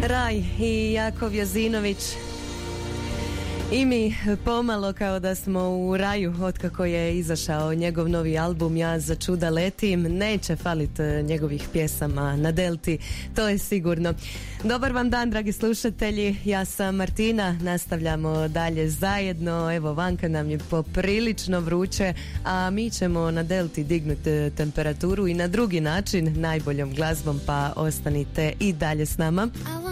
Raj i Jakov Jozinović. I mi pomalo kao da smo u raju otkako je izašao njegov novi album Ja za čuda letim. Neće falit njegovih pjesama na Delti, to je sigurno. Dobar vam dan, dragi slušatelji, ja sam Martina, nastavljamo dalje zajedno. Evo, vanka nam je poprilično vruće, a mi ćemo na Delti dignuti temperaturu i na drugi način, najboljom glazbom, pa ostanite i dalje s nama.